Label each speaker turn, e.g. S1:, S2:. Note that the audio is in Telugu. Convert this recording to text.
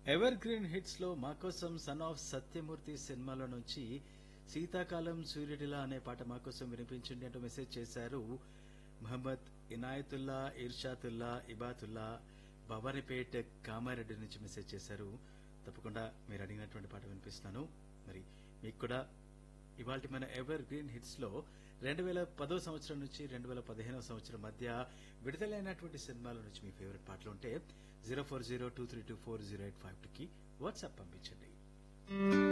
S1: ఎవర్ గ్రీన్ హిట్స్ లో మా కోసం సన్ ఆఫ్ సత్యమూర్తి సినిమాలో నుంచి శీతాకాలం సూర్యుడిలా అనే పాట మా కోసం వినిపించండి అంటూ మెసేజ్ చేశారు మహమ్మద్ ఇనాయతుల్లా ఇర్షాతుల్లా ఇబాతుల్లా భవానీపేట్ కామారెడ్డి నుంచి మెసేజ్ చేశారు. తప్పకుండా మీరు అడిగినటువంటి పాట వినిపిస్తున్నాను. మరి మీకు కూడా ఇవాళ మన ఎవర్ గ్రీన్ హిట్స్ లో 2010 సంవత్సరం నుంచి 2015 సంవత్సరం మధ్య విడుదలైనటువంటి సినిమాల నుంచి మీ ఫేవరెట్ పాటలు ఉంటే 0402324085కి వాట్సాప్ పంపించండి.